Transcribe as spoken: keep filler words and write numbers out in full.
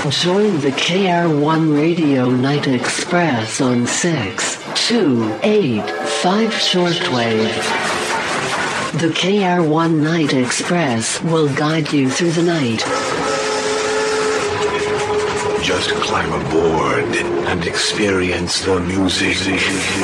Join the K R one Radio Night Express on six two eight five shortwave. The K R one Night Express will guide you through the night. Just climb aboard and experience the music.